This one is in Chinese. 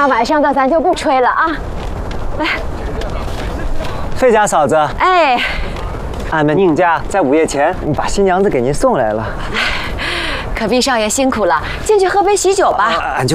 那晚上的咱就不吹了啊！来， 费家嫂子， 哎， 俺们宁家在午夜前把新娘子给您送来了。 可毕少爷辛苦了，进去喝杯喜酒吧。 俺就。